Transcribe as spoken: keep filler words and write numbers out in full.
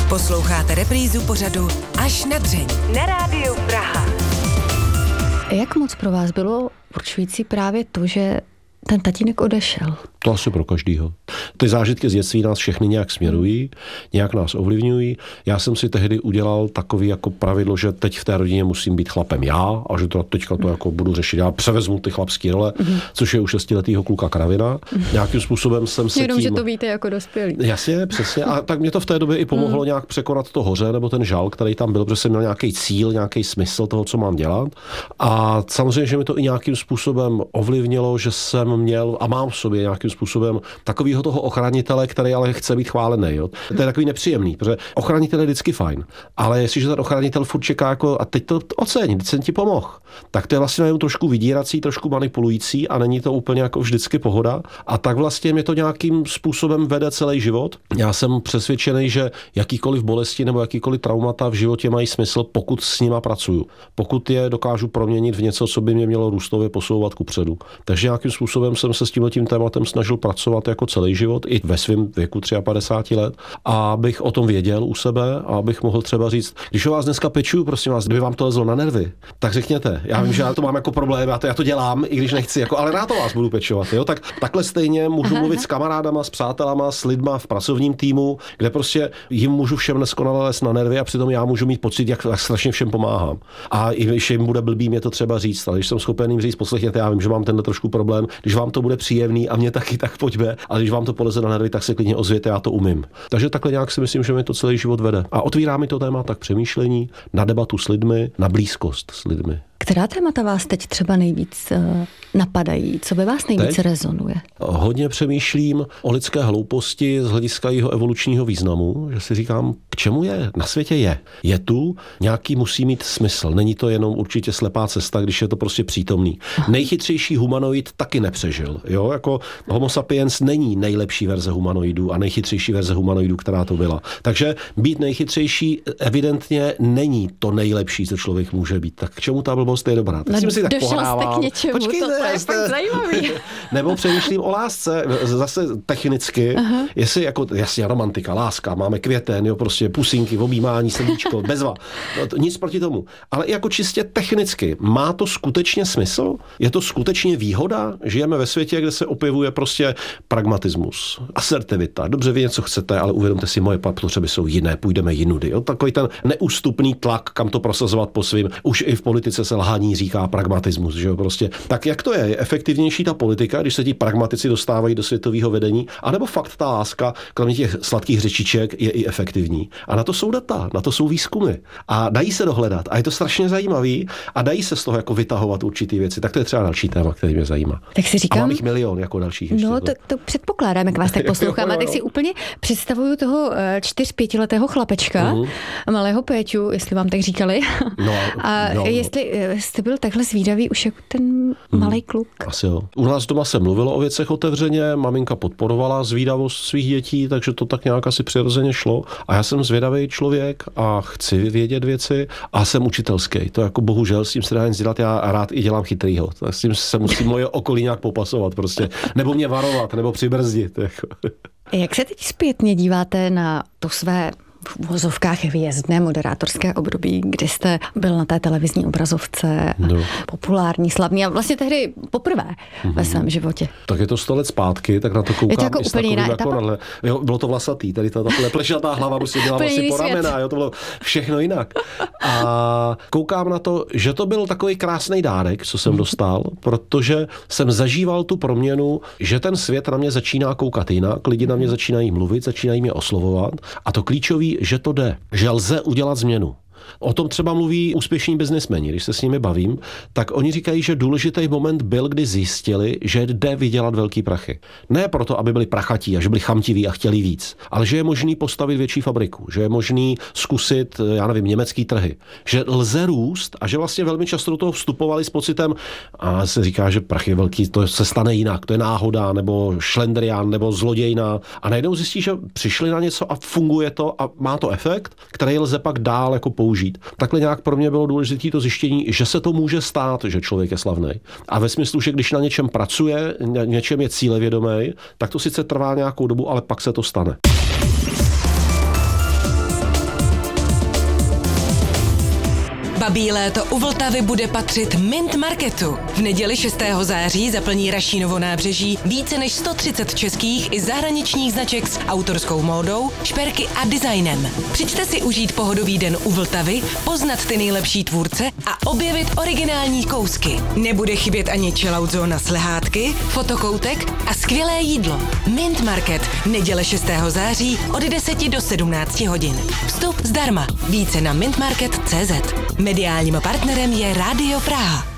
Posloucháte reprízu pořadu Až na dřeň na rádiu Praha. Jak moc pro vás bylo určující právě to, že ten tatínek odešel? To asi pro každýho. Ty zážitky z dětství nás všechny nějak směrují, nějak nás ovlivňují. Já jsem si tehdy udělal takový jako pravidlo, že teď v té rodině musím být chlapem já a že to teďka to jako budu řešit. Já převezmu ty chlapské role, mm-hmm. což je u šestiletýho kluka kravina. Mm-hmm. Nějakým způsobem jsem se Jenom, tím... že to víte jako dospělý. Jasně, přesně. A tak mě to v té době i pomohlo mm. nějak překonat to hoře nebo ten žal, který tam byl, protože jsem měl nějaký cíl, nějaký smysl toho, co mám dělat. A samozřejmě, že mi to i nějakým způsobem ovlivnilo, že jsem měl a mám v sobě nějakým způsobem takového toho ochránitele, který ale chce být chválený. Jo. To je takový nepříjemný, protože ochranitel je vždycky fajn, ale jestliže ten ochranitel furt čeká jako a teď to ocení, teď jsem ti pomohl, tak to je vlastně jenom trošku vydírací, trošku manipulující a není to úplně jako vždycky pohoda. A tak vlastně mě to nějakým způsobem vede celý život. Já jsem přesvědčený, že jakýkoliv bolesti nebo jakýkoliv traumata v životě mají smysl, pokud s nima pracuju. Pokud je dokážu proměnit v něco, co by mě mělo růstově posouvat kupředu. Takže nějakým způsobem jsem se s tímhletím tématem snažil pracovat jako celý život, i ve svém věku padesát tři let, a abych o tom věděl u sebe a abych mohl třeba říct, když o vás dneska pečuju, prosím vás, kdyby vám to lezlo na nervy, tak řekněte. Já vím, že já to mám jako problém, já to, já to dělám, i když nechci, jako, ale rád o vás budu pečovat. Jo? Tak takhle stejně můžu aha, mluvit aha. s kamarádama, s přátelama, s lidma v pracovním týmu, kde prostě jim můžu všem neskonale lézt na nervy a přitom já můžu mít pocit, jak, jak strašně všem pomáhám. A i když jim bude blbý, mě to třeba říct, ale když jsem schopen jim říct, poslechněte, já vím, že mám tenhle trošku problém, když vám to bude příjemný a mě taky, tak pojďme, ale když vám to poleze na nervy, tak se klidně ozvěte, já to umím. Takže takhle nějak si myslím, že mi to celý život vede. A otvírá mi to téma tak přemýšlení, na debatu s lidmi, na blízkost s lidmi. Která témata vás teď třeba nejvíc uh, napadají? Co by vás nejvíc teď rezonuje? Hodně přemýšlím o lidské hlouposti z hlediska jeho evolučního významu, že si říkám, k čemu je? Na světě je. Je tu, nějaký musí mít smysl. Není to jenom určitě slepá cesta, když je to prostě přítomný. Aha. Nejchytřejší humanoid taky nepřežil. Jo? Jako Homo sapiens není nejlepší verze humanoidů a nejchytřejší verze humanoidů, která to byla. Takže být nejchytřejší evidentně není to nejlepší, co člověk může být. Tak k čemu ta blbost je dobrá? Tak no, si tak došel pohrávám. Jste k něčemu, Počkejte, to, to je jste... fakt zajímavý. Nebo přemýšlím o lásce, zase technicky, aha. jestli jako, jasně, romantika, láska, máme květen, jo, prostě pusinky, objímání, srdíčko, bezva, nic proti tomu. Ale jako čistě technicky, má to skutečně smysl? Je to skutečně výhoda? Žijeme ve světě, kde se objevuje prostě pragmatismus, asertivita. Dobře, vy něco chcete, ale uvědomte si, moje potřeby jsou jiné, půjdeme jinudy. Jo? Takový ten neústupný tlak, kam to prosazovat po svým. Už i v politice se lhání říká pragmatismus, že jo, prostě. Tak jak to je? Je efektivnější ta politika, když se ti pragmatici dostávají do světového vedení, anebo fakt ta láska, kromě těch sladkých řečiček, je i efektivní? A na to jsou data, na to jsou výzkumy. A dají se dohledat. A je to strašně zajímavý a dají se z toho jako vytahovat určitý věci. Tak to je třeba další téma, který mě zajímá. Tak si říkám, a mám jich milion jako dalších ještě. No, to, to předpokládám, jak vás tak poslouchám. A teď si úplně představuju toho čtyř, pětiletého chlapečka, uh-huh. malého Péťu, jestli vám tak říkali. No, a no, jestli jste byl takhle zvídavý už jako ten malej kluk. Asi jo. U nás doma se mluvilo o věcech otevřeně, maminka podporovala zvídavost svých dětí, takže to tak nějak asi přirozeně šlo. A já jsem zvědavý člověk a chci vědět věci a jsem učitelský. To jako bohužel s tím se dá nic dělat, já rád i dělám chytrýho. Tak s tím se musí moje okolí nějak popasovat prostě. Nebo mě varovat, nebo přibrzdit. Jako. Jak se teď zpětně díváte na to své v uvozovkách hvězdné moderátorské období, kdy jste byl na té televizní obrazovce, no. populární, slavný a vlastně tehdy poprvé mm-hmm. ve svém životě. Tak je to sto let zpátky, tak na to koukám. Je to jako úplně jiná jako nadhle, jo, bylo to vlasatý, tady ta plešatá hlava prostě dělala vlastně po ramena, jo, to bylo všechno jinak. A koukám na to, že to byl takový krásný dárek, co jsem dostal, protože jsem zažíval tu proměnu, že ten svět na mě začíná koukat jinak, lidi na mě začínají mluvit, začínají mě oslovovat a to klíčový, že to jde, že lze udělat změnu. O tom třeba mluví úspěšní biznismeni, když se s nimi bavím, tak oni říkají, že důležitý moment byl, kdy zjistili, že jde vydělat velký prachy. Ne proto, aby byli prachatí a že byli chamtiví a chtěli víc, ale že je možný postavit větší fabriku, že je možný zkusit, já nevím, německý trhy, že lze růst a že vlastně velmi často do toho vstupovali s pocitem, a se říká, že prach je velký, to se stane jinak, to je náhoda, nebo šlendrián, nebo zlodějna a najednou zjistí, že přišli na něco a funguje to a má to efekt, který lze pak dál jako použít. Takhle nějak pro mě bylo důležité to zjištění, že se to může stát, že člověk je slavný. A ve smyslu, že když na něčem pracuje, něčem je cílevědomý, tak to sice trvá nějakou dobu, ale pak se to stane. Babí léto u Vltavy bude patřit Mint Marketu. V neděli šestého září zaplní Rašínovo nábřeží více než sto třicet českých i zahraničních značek s autorskou módou, šperky a designem. Přijďte si užít pohodový den u Vltavy, poznat ty nejlepší tvůrce a objevit originální kousky. Nebude chybět ani chillout zóna s lehátky, fotokoutek a skvělé jídlo. Mint Market, neděle šestého září od deseti do sedmnácti hodin. Vstup zdarma. Více na mintmarket tečka cé zet. Mediálním partnerem je Rádio Praha.